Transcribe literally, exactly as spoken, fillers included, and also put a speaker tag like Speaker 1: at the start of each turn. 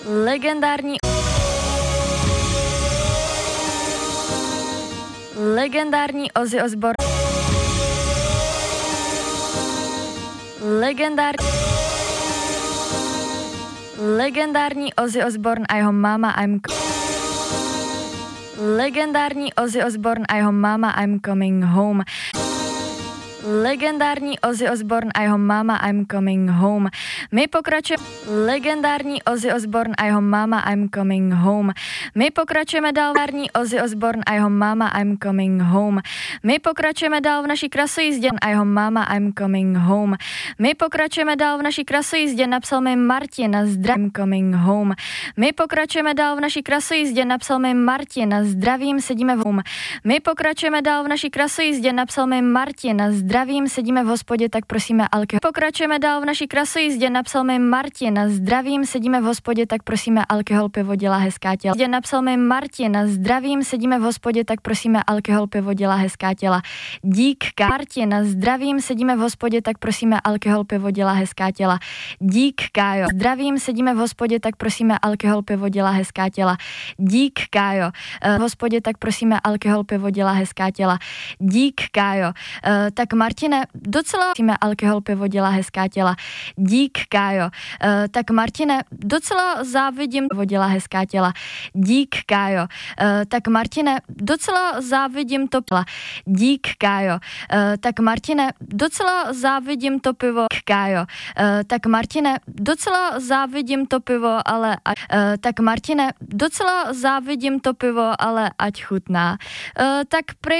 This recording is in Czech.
Speaker 1: Legendární Legendární Ozzy Osbourne Legendární Legendární Ozzy Osbourne a jeho máma I'm Legendární Ozzy Osbourne a jeho máma I'm coming home Legendární Ozzy Osbourne a jeho máma I'm coming home. My pokračujeme Legendární Ozzy Osbourne a jeho máma I'm coming home. My pokračujeme dál Legendární Ozzy Osbourne a jeho máma I'm coming home. My pokračujeme dál v naší krasojízdě a jeho máma I'm coming home. My pokračujeme dál v naší krasojízdě, napsal mi Martin na zdravím coming home. My pokračujeme dál v naší krasojízdě, napsal mi Martin na zdravím sedíme v home. My pokračujeme dál v naší krasojízdě, napsal mi Martin na zdravím sedíme v hospodě, tak prosíme alkohol. Pokračujeme dál v naší krasojízdě, napsal mi Martin na zdravím sedíme v hospodě, tak prosíme alkohol, pivo dělá hezká těla. Zde napsal mi Martin na zdravím sedíme v hospodě, tak prosíme alkohol, pivo dělá hezká těla. Dík Martin na zdravím sedíme v hospodě, tak prosíme alkohol, pivo dělá hezká těla. Dík Kájo. Zdravím sedíme v hospodě, tak prosíme alkohol, pivo dělá hezká těla. Dík Kájo. V hospodě, tak prosíme alkohol, pivo dělá hezká těla. Dík Kájo. Tak Martine, docela prosíme alkohol, pivo dělá hezká těla. Dík Kájo. Tak Martine, docela závidím, pivo dělá hezká těla. Dík Kájo. Tak Martine, docela závidím to pivo. Dík Kájo. Tak Martine, docela závidím to pivo. Kájo. Tak Martine, docela závidím to pivo, ale ať, tak Martine, docela závidím to pivo, ale ať chutná. Tak prej